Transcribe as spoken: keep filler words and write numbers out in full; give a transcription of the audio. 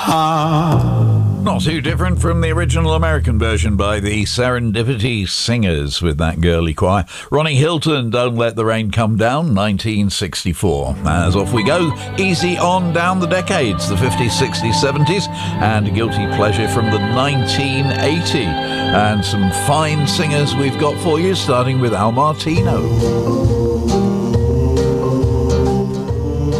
Not too different from the original American version by the Serendipity Singers with that girly choir. Ronnie Hilton, Don't Let the Rain Come Down, nineteen sixty-four. As off we go, easy on down the decades, the fifties, sixties, seventies, and a guilty pleasure from the nineteen eighty. And some fine singers we've got for you, starting with Al Martino.